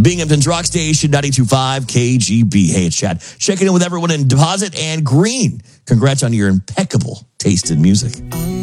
Binghamton's Rock Station 92.5 KGB. Hey, it's Chad. Checking in with everyone in Deposit and Green. Congrats on your impeccable taste in music.